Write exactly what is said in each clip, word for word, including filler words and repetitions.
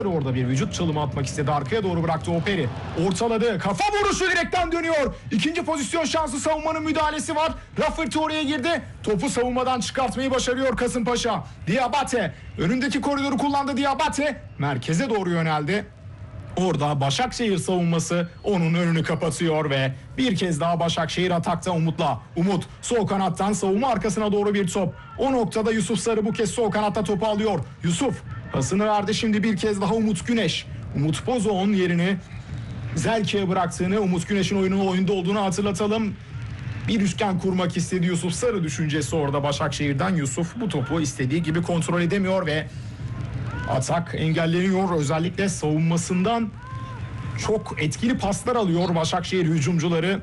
Orada bir vücut çalımı atmak istedi. Arkaya doğru bıraktı Operi. Ortaladı. Kafa vuruşu direkten dönüyor. İkinci pozisyon şansı, savunmanın müdahalesi var. Rafferty oraya girdi. Topu savunmadan çıkartmayı başarıyor Kasımpaşa. Diabate. Önündeki koridoru kullandı Diabate. Merkeze doğru yöneldi. Orada Başakşehir savunması onun önünü kapatıyor ve bir kez daha Başakşehir atakta Umut'la. Umut sol kanattan savunma arkasına doğru bir top. O noktada Yusuf Sarı bu kez sol kanatta topu alıyor. Yusuf pasını verdi şimdi bir kez daha Umut Güneş. Umut Bozoğ'un yerini Zelki'ye bıraktığını, Umut Güneş'in oyunun oyunda olduğunu hatırlatalım. Bir üçgen kurmak istedi Yusuf Sarı düşüncesi orada Başakşehir'den. Yusuf bu topu istediği gibi kontrol edemiyor ve atak engelleniyor. Özellikle savunmasından çok etkili paslar alıyor Başakşehir hücumcuları.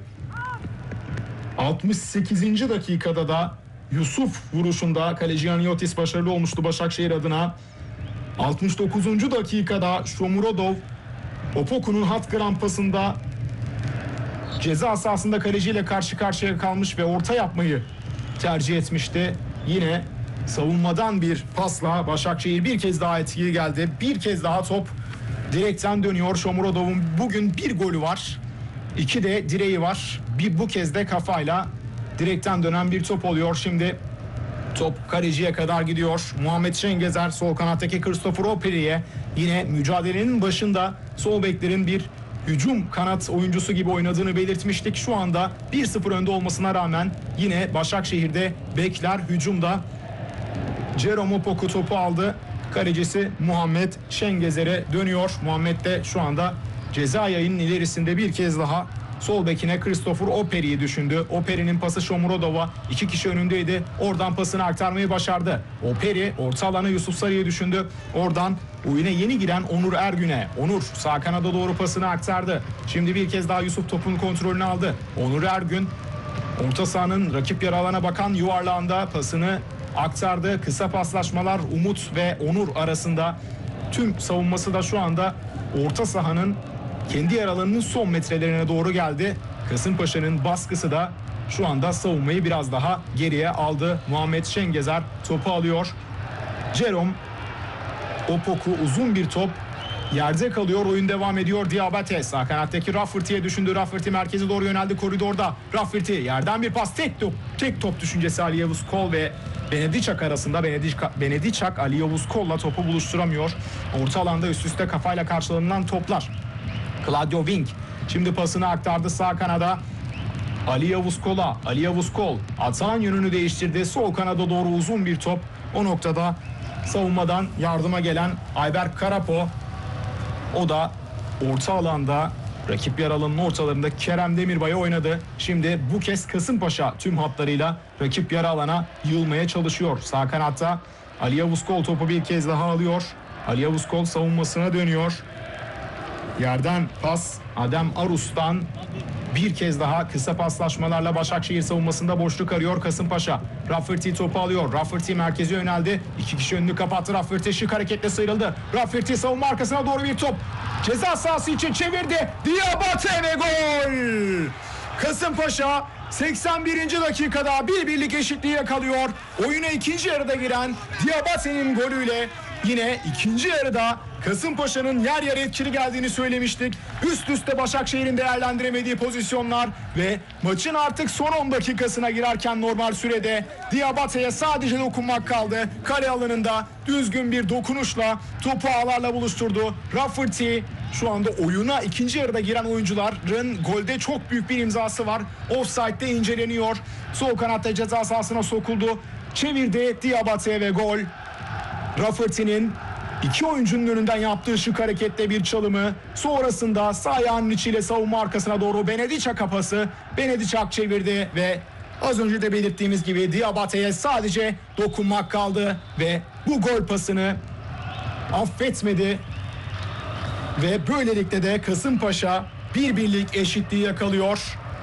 altmış sekizinci dakikada da Yusuf vuruşunda kaleci Yaniotis başarılı olmuştu Başakşehir adına. altmış dokuzuncu dakikada Shomurodov Opoku'nun hat krampasında ceza sahasında kaleciyle karşı karşıya kalmış ve orta yapmayı tercih etmişti. Yine savunmadan bir pasla Başakşehir bir kez daha etkili geldi. Bir kez daha top direkten dönüyor. Shomurodov'un bugün bir golü var. İki de direği var. Bir bu kez de kafayla direkten dönen bir top oluyor. Şimdi top kaleciye kadar gidiyor. Muhammed Şengezer sol kanattaki Christopher Operi'ye, yine mücadelenin başında sol beklerin bir hücum kanat oyuncusu gibi oynadığını belirtmiştik. Şu anda bir sıfır önde olmasına rağmen yine Başakşehir'de bekler hücumda. Jerome Opoku topu aldı. Kalecisi Muhammed Şengezer'e dönüyor. Muhammed de şu anda ceza yayının ilerisinde bir kez daha sol bekine Christopher Operi'yi düşündü. Operi'nin pası Shomurodov'a, iki kişi önündeydi. Oradan pasını aktarmayı başardı. Operi orta alana Yusuf Sarı'yı düşündü. Oradan oyuna yeni giren Onur Ergün'e. Onur sağ kanada doğru pasını aktardı. Şimdi bir kez daha Yusuf topun kontrolünü aldı. Onur Ergün orta sahanın rakip yarı alana bakan yuvarlağında pasını aktardı. Kısa paslaşmalar Umut ve Onur arasında. Tüm savunması da şu anda orta sahanın kendi yer alanının son metrelerine doğru geldi. Kasımpaşa'nın baskısı da şu anda savunmayı biraz daha geriye aldı. Muhammed Şengezer topu alıyor. Jerome Opoku uzun bir top. Yerde kalıyor. Oyun devam ediyor. Diabate sağ kanattaki Rafferty'ye düşündü. Rafferty merkeze doğru yöneldi koridorda. Rafferty yerden bir pas. Tek top, tek top düşüncesi Ali Yavuz Kol ve Benediçak arasında. Benediçak, Benediçak Ali Yavuz Kol'la topu buluşturamıyor. Orta alanda üst üste kafayla karşılanılan toplar. Claudio Wink şimdi pasını aktardı sağ kanada. Ali Yavuz Kol'a. Ali Yavuz Kol atağın yönünü değiştirdi. Sol kanada doğru uzun bir top. O noktada savunmadan yardıma gelen Ayberk Karapo. O da orta alanda rakip yer alanının ortalarında Kerem Demirbay'a oynadı. Şimdi bu kez Kasımpaşa tüm hatlarıyla rakip yer alana yığılmaya çalışıyor. Sağ kanatta Ali Yavuz Kol topu bir kez daha alıyor. Ali Yavuz Kol savunmasına dönüyor. Yerden pas Adem Arus'tan bir kez daha kısa paslaşmalarla Başakşehir savunmasında boşluk arıyor Kasımpaşa. Rafferty topu alıyor. Rafferty merkeze yöneldi. İki kişi önünü kapattı. Rafferty şık hareketle sıyrıldı. Rafferty savunma arkasına doğru bir top. Ceza sahası için çevirdi. Diabate ve gol! Kasımpaşa seksen birinci dakikada bir birlik eşitliği yakalıyor. Oyuna ikinci yarıda giren Diabate'nin golüyle yine ikinci yarıda Kasımpaşa'nın yer yer etkili geldiğini söylemiştik. Üst üste Başakşehir'in değerlendiremediği pozisyonlar ve maçın artık son on dakikasına girerken normal sürede Diabate'ye sadece dokunmak kaldı. Kale alanında düzgün bir dokunuşla topu ağlarla buluşturdu. Rafferty şu anda oyuna ikinci yarıda giren oyuncuların golde çok büyük bir imzası var. Offside'de inceleniyor. Sol kanatta ceza sahasına sokuldu. Çevirdi Diabate ve gol. Rafferty'nin İki oyuncunun önünden yaptığı şık hareketle bir çalımı. Sonrasında sağ ayağının içiyle savunma arkasına doğru Benediçak kapası. Benediçak çevirdi ve az önce de belirttiğimiz gibi Diabate'ye sadece dokunmak kaldı. Ve bu gol pasını affetmedi. Ve böylelikle de Kasımpaşa bir birlik eşitliği yakalıyor.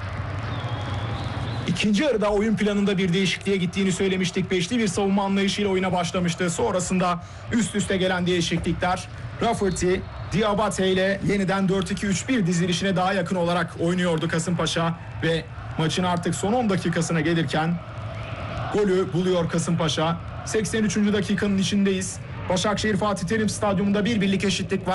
İkinci yarıda oyun planında bir değişikliğe gittiğini söylemiştik. Beşli bir savunma anlayışıyla oyuna başlamıştı. Sonrasında üst üste gelen değişiklikler. Rafferty, Diabate ile yeniden dört iki üç bir dizilişine daha yakın olarak oynuyordu Kasımpaşa. Ve maçın artık son on dakikasına gelirken golü buluyor Kasımpaşa. seksen üçüncü dakikanın içindeyiz. Başakşehir Fatih Terim Stadyumunda bir birlik eşitlik var.